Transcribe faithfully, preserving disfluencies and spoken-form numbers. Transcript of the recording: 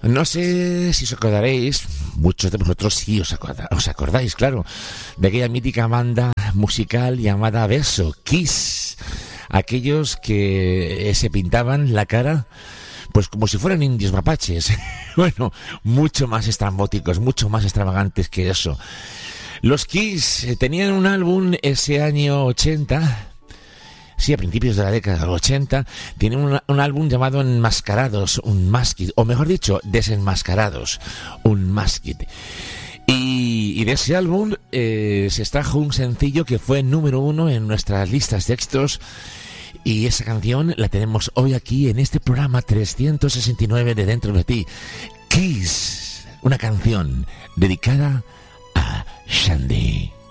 No sé si os acordaréis, muchos de vosotros sí os, acorda, os acordáis, claro, de aquella mítica banda musical llamada Verso, Kiss. Aquellos que se pintaban la cara pues como si fueran indios mapaches. Bueno, mucho más estrambóticos, mucho más extravagantes que eso. Los Kiss tenían un álbum ese año ochenta, sí, a principios de la década ochenta, tienen un, un álbum llamado Enmascarados, Unmasked, o mejor dicho, Desenmascarados, Unmasked. Y, y de ese álbum eh, se extrajo un sencillo que fue número uno en nuestras listas de éxitos. Y esa canción la tenemos hoy aquí en este programa trescientos sesenta y nueve de Dentro de Ti. Kiss, una canción dedicada a Shandy.